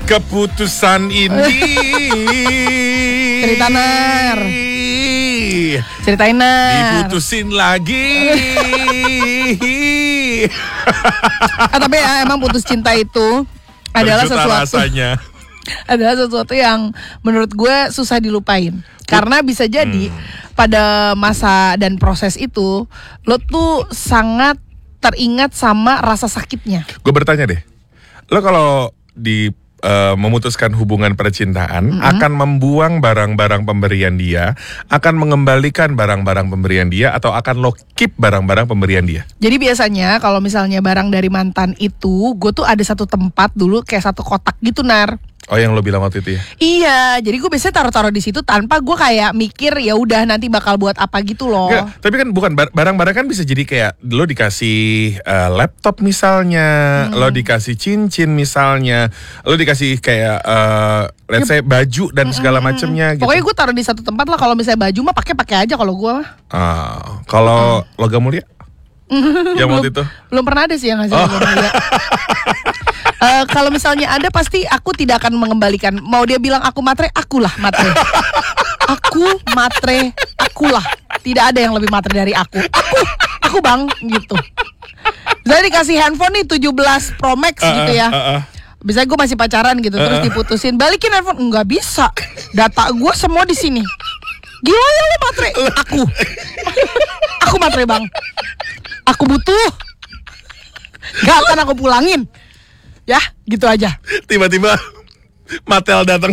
keputusan ini. Cerita Nar. Ceritain Nar. Diputusin lagi. Tapi ya, emang putus cinta itu adalah sesuatu yang menurut gue susah dilupain. Karena bisa jadi pada masa dan proses itu lo tuh sangat teringat sama rasa sakitnya. Gue bertanya deh, lo kalau memutuskan hubungan percintaan, akan membuang barang-barang pemberian dia, akan mengembalikan barang-barang pemberian dia, atau akan lo keep barang-barang pemberian dia? Jadi biasanya kalau misalnya barang dari mantan itu, gue tuh ada satu tempat dulu kayak satu kotak gitu Nar. Oh, yang lo bilang waktu itu ya? Iya, jadi gue biasanya taruh-taruh di situ tanpa gue kayak mikir ya udah nanti bakal buat apa gitu loh. Nggak, tapi kan bukan barang-barang kan bisa jadi kayak lo dikasih laptop misalnya, lo dikasih cincin misalnya, lo dikasih kayak let's say baju dan segala macamnya gitu. Pokoknya gue taruh di satu tempat lah. Kalau misalnya baju mah pakai aja kalau gue mah. Kalau logam mulia? Yang waktu itu? Belum pernah ada sih yang ngasih logam mulia. Kalau misalnya ada pasti aku tidak akan mengembalikan. Mau dia bilang aku matre, akulah matre. Aku matre, akulah. Tidak ada yang lebih matre dari aku. Aku bang gitu. Misalnya dikasih handphone nih 17 Pro Max gitu ya. Bisa gue masih pacaran gitu terus diputusin, balikin handphone, nggak bisa. Data gue semua di sini. Gimana lo matre? Aku matre bang. Aku butuh. Gak akan aku pulangin. Ya, gitu aja. Tiba-tiba Mattel datang.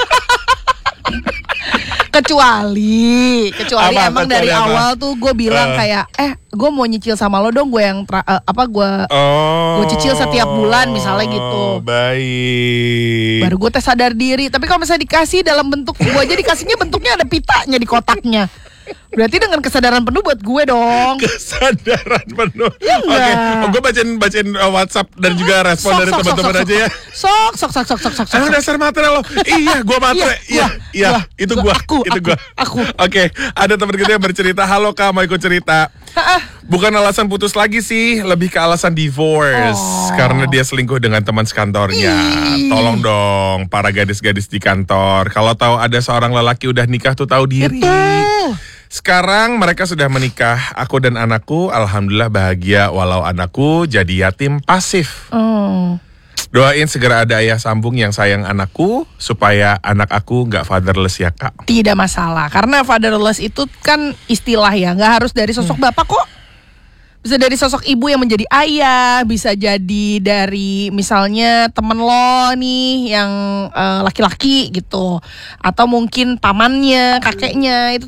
Kecuali emang dari awal tuh gue bilang kayak gue mau nyicil sama lo dong, gue yang gue cicil setiap bulan misalnya gitu. Baik. Baru gue sadar diri. Tapi kalau misalnya dikasih dalam bentuk, gue aja dikasihnya bentuknya ada pitanya di kotaknya. Berarti dengan kesadaran penuh buat gue dong. Kesadaran penuh. Ya Oke, gue bacain WhatsApp dan juga respon dari teman-teman aja ya. Sok. Dasar matre lo. Iya, gue matre. Iya, itu gue. Aku. Oke, ada teman kita yang bercerita, halo Kak, mau ikut cerita. Bukan alasan putus lagi sih, lebih ke alasan divorce karena dia selingkuh dengan teman sekantornya. Tolong dong para gadis-gadis di kantor, kalau tahu ada seorang lelaki udah nikah tuh tahu diri. Betul. Sekarang mereka sudah menikah, aku dan anakku alhamdulillah bahagia walau anakku jadi yatim pasif. Doain segera ada ayah sambung yang sayang anakku supaya anak aku gak fatherless ya Kak. Tidak masalah, karena fatherless itu kan istilah ya, gak harus dari sosok bapak kok. Bisa dari sosok ibu yang menjadi ayah, bisa jadi dari misalnya temen lo nih yang laki-laki gitu, atau mungkin pamannya, kakeknya, itu